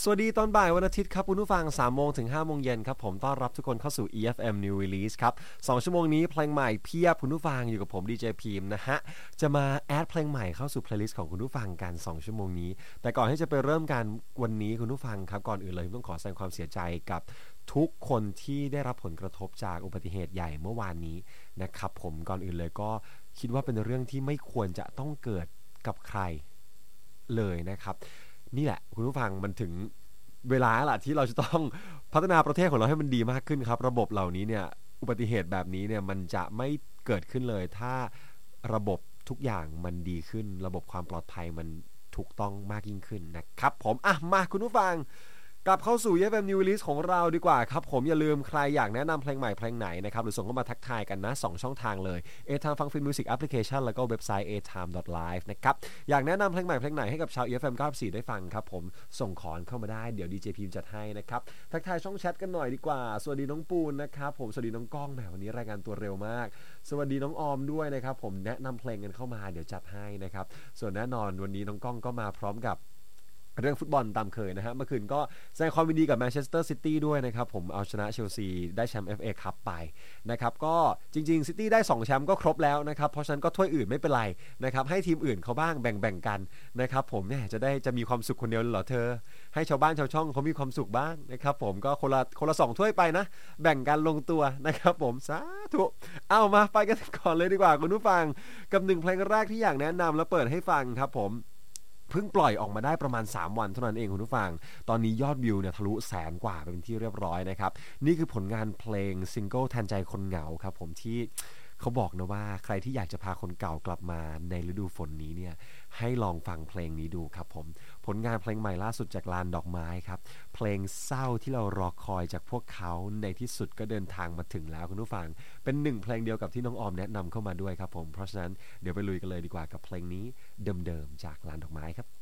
สวัสดีตอนบ่ายวันอาทิตย์ครับคุณผู้ฟัง3 โมงถึง5 โมงเย็นครับผมต้อนรับทุกคนเข้าสู่ EFM New Release ครับ2 ชั่วโมงนี้เพลงใหม่เพียบคุณผู้ฟังอยู่กับผมดีเจพีมนะฮะจะมาแอดเพลงใหม่เข้าสู่ playlist ของคุณผู้ฟังกัน2 ชั่วโมงนี้แต่ก่อนที่จะไปเริ่มกันวันนี้คุณผู้ฟังครับก่อนอื่นเลยต้องขอแสดงความเสียใจกับทุกคนที่ได้รับผลกระทบจากอุบัติเหตุใหญ่เมื่อวานนี้นะครับผมก่อนอื่นเลยก็คิดว่าเป็นเรื่องที่ไม่ควรจะต้องเกิดกับใครเลยนะครับนี่แหละคุณผู้ฟังมันถึงเวลาละที่เราจะต้องพัฒนาประเทศของเราให้มันดีมากขึ้นครับระบบเหล่านี้เนี่ยอุบัติเหตุแบบนี้เนี่ยมันจะไม่เกิดขึ้นเลยถ้าระบบทุกอย่างมันดีขึ้นระบบความปลอดภัยมันถูกต้องมากยิ่งขึ้นนะครับผมมาคุณผู้ฟังกลับเข้าสู่ EFM New Release ของเราดีกว่าครับผมอย่าลืมใครอยากแนะนำเพลงใหม่เพลงไหนนะครับหรือส่งเข้ามาทักทายกันนะ2 ช่องทางเลย A-Time ฟังฟินมิวสิกแอปพลิเคชันแล้วก็เว็บไซต์ a-time.live นะครับอยากแนะนำเพลงใหม่เพลงไหนให้กับชาว EFM 94ได้ฟังครับผมส่งขอนเข้ามาได้เดี๋ยวดีเจพีมจัดให้นะครับทักทายช่องแชทกันหน่อยดีกว่าสวัสดีน้องปูนนะครับผมสวัสดีน้องก้องแหมวันนี้รายงานตัวเร็วมากสวัสดีน้องออมด้วยนะครับผมแนะนำเพลงกันเข้ามาเดี๋ยวจัดให้นะครับส่วนแน่นอนวันนี้น้องก้องก็มาพร้อมกับเรื่องฟุตบอลตามเคยนะฮะเมื่อคืนก็แสดงความยินดีกับแมนเชสเตอร์ซิตี้ด้วยนะครับผมเอาชนะเชลซีได้แชมป์ FA คัพไปนะครับก็จริงๆซิตี้ได้2 แชมป์ก็ครบแล้วนะครับเพราะฉะนั้นก็ถ้วยอื่นไม่เป็นไรนะครับให้ทีมอื่นเขาบ้างแบ่งกันนะครับผมเนี่ยจะมีความสุขคนเดียวเหรอเธอให้ชาวบ้านชาวช่องเขามีความสุขบ้างนะครับผมก็คนละ2 ถ้วยไปนะแบ่งกันลงตัวนะครับผมสาธุเอามาไปกันก่อนเลยดีกว่าคุณผู้ฟังกับ1 เพลงแรกที่อยากแนะนำและเปิดให้ฟังครับผมเพิ่งปล่อยออกมาได้ประมาณ3 วันเท่านั้นเองคุณผู้ฟังตอนนี้ยอดวิวเนี่ยทะลุ100,000 กว่าเป็นที่เรียบร้อยนะครับนี่คือผลงานเพลงซิงเกิลแทนใจคนเหงาครับผมที่เขาบอกนะว่าใครที่อยากจะพาคนเก่ากลับมาในฤดูฝนนี้เนี่ยให้ลองฟังเพลงนี้ดูครับผมผลงานเพลงใหม่ล่าสุดจากลานดอกไม้ครับเพลงเศร้าที่เรารอคอยจากพวกเขาในที่สุดก็เดินทางมาถึงแล้วคุณผู้ฟังเป็น1 เพลงเดียวกับที่น้องออมแนะนำเข้ามาด้วยครับผมเพราะฉะนั้นเดี๋ยวไปลุยกันเลยดีกว่ากับเพลงนี้เดิมๆจากลานดอกไม้ครับ